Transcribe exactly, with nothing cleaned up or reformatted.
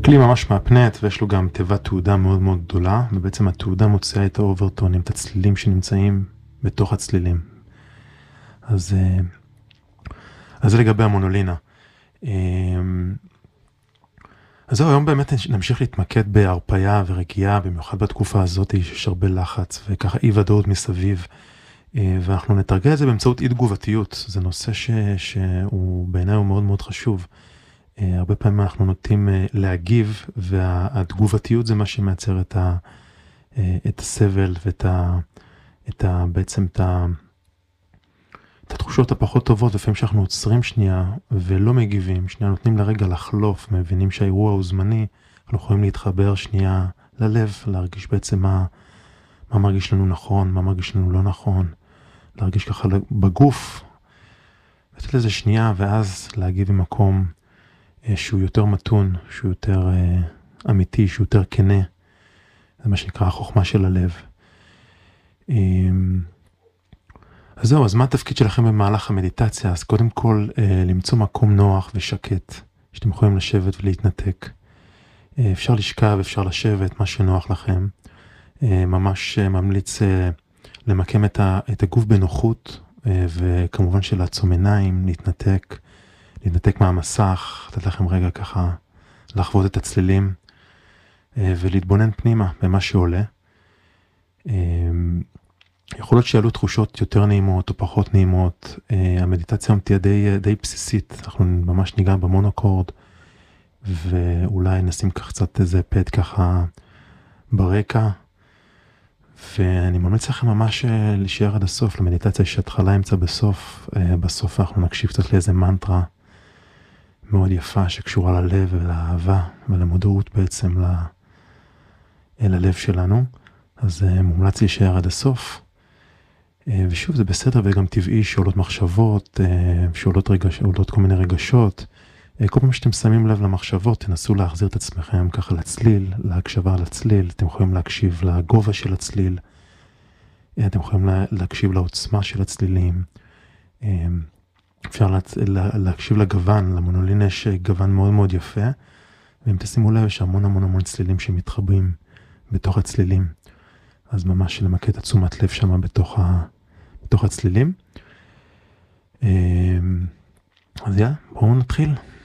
כלי ממש מהפנט, ויש לו גם תיבת תעודה מאוד מאוד גדולה, ובעצם התעודה מוציאה את האוברטונים, את הצלילים שנמצאים בתוך הצלילים. אז, אז זה לגבי המונולינה. אז זהו, היום באמת נמשיך להתמקד בהרפאיה ורגיעה, במיוחד בתקופה הזאת שיש הרבה לחץ, וככה אי ודאות מסביב, ואנחנו נתרגל את זה באמצעות אי תגובתיות. זה נושא ש, שהוא בעיניי הוא מאוד מאוד חשוב. הרבה פעמים אנחנו נוטים להגיב, והתגובתיות זה מה שמייצר את, ה, את הסבל ואת ה, את ה, בעצם את, ה, את התחושות הפחות טובות. לפעמים שאנחנו עוצרים שנייה ולא מגיבים, שנייה נותנים לרגע לחלוף, מבינים שהאירוע הוא זמני, אנחנו יכולים להתחבר שנייה ללב, להרגיש בעצם מה, מה מרגיש לנו נכון, מה מרגיש לנו לא נכון, להרגיש ככה בגוף, לתת לזה שנייה ואז להגיב במקום שהוא יותר מתון, שהוא יותר uh, אמיתי, שהוא יותר כנה. זה מה שנקרא החוכמה של הלב. Um, אז זהו, אז מה התפקיד שלכם במהלך המדיטציה? אז קודם כל, uh, למצוא מקום נוח ושקט, שאתם יכולים לשבת ולהתנתק. Uh, אפשר לשכב, אפשר לשבת, מה שנוח לכם. Uh, ממש uh, ממליץ uh, למקם את, ה, את הגוף בנוחות, uh, וכמובן שלעצום עיניים, להתנתק, להתנתק מהמסך, לתת לכם רגע ככה לחוות את הצלילים ולהתבונן פנימה במה שעולה. יכול להיות שיעלו תחושות יותר נעימות או פחות נעימות. המדיטציה תהיה די, די בסיסית, אנחנו ממש ניגע במונוקורד, ואולי נשים קצת איזה פד ככה ברקע, ואני ממליץ לכם ממש להישאר עד הסוף. למדיטציה יש התחלה, אמצע, בסוף. בסוף אנחנו נקשיב קצת לאיזה מנטרה מאוד יפה שקשורה ללב ולאהבה ולמודעות בעצם ל... אל הלב שלנו. אז מומלץ להישאר עד הסוף. ושוב, זה בסדר וגם טבעי שעולות מחשבות, שעולות רגש... שעולות כל מיני רגשות. כל פעם שאתם שמים לב למחשבות, תנסו להחזיר את עצמכם ככה לצליל, להקשבה לצליל. אתם יכולים להקשיב לגובה של הצליל. אתם יכולים להקשיב לעוצמה של הצלילים. אפשר לה, לה, להקשיב לגוון, למונולינה יש גוון מאוד מאוד יפה, ואם תשימו לב, יש המון המון המון צלילים שמתחברים בתוך הצלילים, אז ממש למקד את תשומת לב שם בתוך, ה, בתוך הצלילים. אז יאללה, בואו נתחיל.